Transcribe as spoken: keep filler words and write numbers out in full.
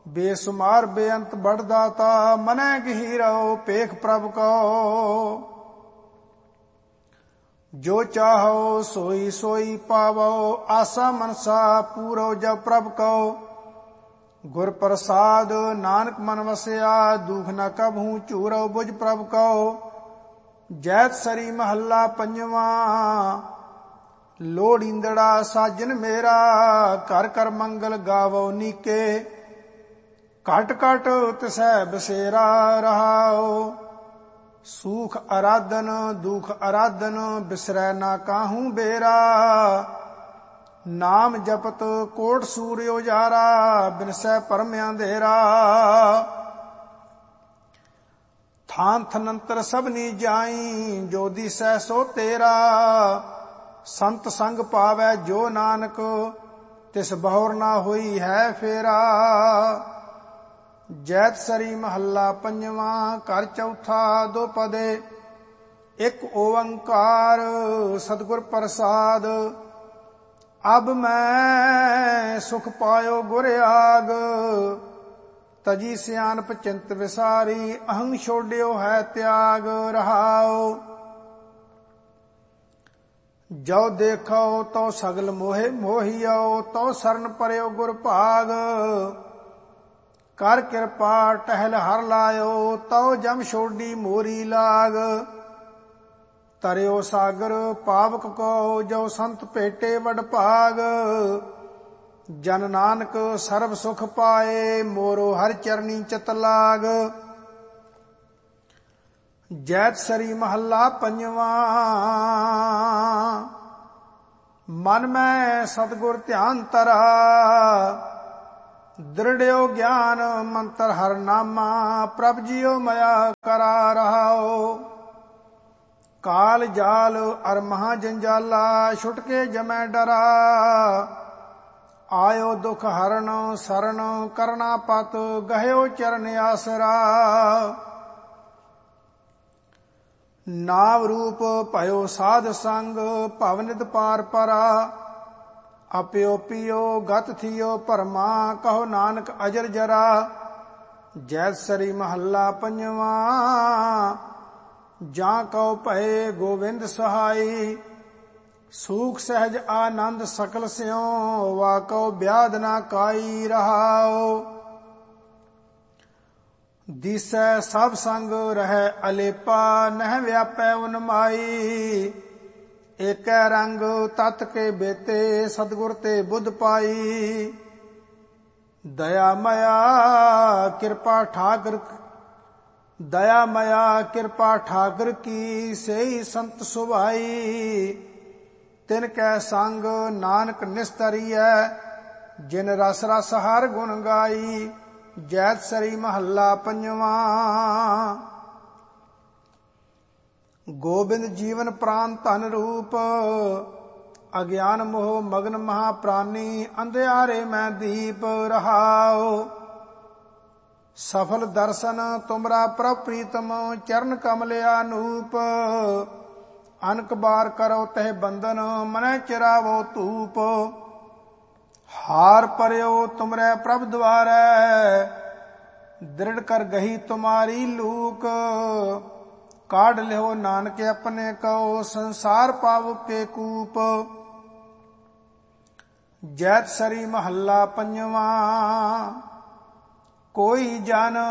बेसुमार बेअंत बड़दाता मनै गहीरो पेख प्रभ को। जो चाहो सोई सोई पावो आसा मनसा पूरो जब प्रभ को। गुर प्रसाद नानक मन वसया दुख न कबहू चूरो बुझ प्रभ को। जैत सरी महला पंजवा लोड़ींदड़ा साजन मेरा कर कर मंगल गावो नीके। घट घट तिसै बसेरा रहाओ सूख आराधन दुख आराधन बिसरै ना काहू बेरा। नाम जपत कोट सूर्य उजारा बिनसै परम अंधेरा। थान थनंतर सबनी जाई जो दिसै सो तेरा। संत संग पावै जो नानक तिस बहुर ना होई है फेरा। जैत सरी महला पंजवा कर चौथा दो पदे। एक ओंकार सतगुर प्रसाद अब मैं सुख पायो गुर आग। तजी सियानप चिंत विसारी अहं छोड़ियो है त्याग रहाओ। जो देखो तो सगल मोहे मोहियो तो शरण परयो गुर भाग। कर कृपा टहल हर लायो तो जम छोड़ी मोरी लाग। तरयो सागर पावक को जो संत पेटे वड भाग। जन नानक सर्व सुख पाए मोरो हर चरनी चित लाग। जैत सरी महला पंजवा मन में सतगुर ध्यान तरा। दृढ़यो ज्ञान मंत्र हर नामा प्रभ जियो मया करा रहाओ। काल जाल अर महा जंजाला छुटके जमै डरा। आयो दुख हरण शरण करना पत गहयो चरण आसरा। नाव रूप भयो साध संग भवनित पार परा। अपयो पियो गत थियो परमा कहो नानक अजर जरा। जैत सरी महला पंजवा जा कहो भये गोविंद सहाई। सूख सहज आनंद सकल स्यों वा कहो ब्याध ना काई रहाओ। दिसै सब संग रहे अलेपा नह व्यापै उन्माई। एक रंग तत के बेते सतगुर ते बुध पाई। दया मया कृपा ठाकर दया मया कृपा ठाकर की सेई संत सुभाई। तिनकै संग नानक निस्तरिय जिन रस रस हर गुण गाई। जैत सरी महला पंजवा गोबिंद जीवन प्राण धन रूप। अज्ञान मोह मगन महाप्रानी अंधियारे में दीप रहाओ। सफल दर्शन तुमरा प्रभ प्रीतम चरण कमल अनूप। अनक बार करो तह बंधन मनै चिरावो धूप। हार परयो तुमरे प्रभ द्वारै दृढ़ कर गही तुम्हारी लूक। काढ़ लियो नानक अपने को संसार पाव के कूप। जैत सरी महला पंजवा कोई जन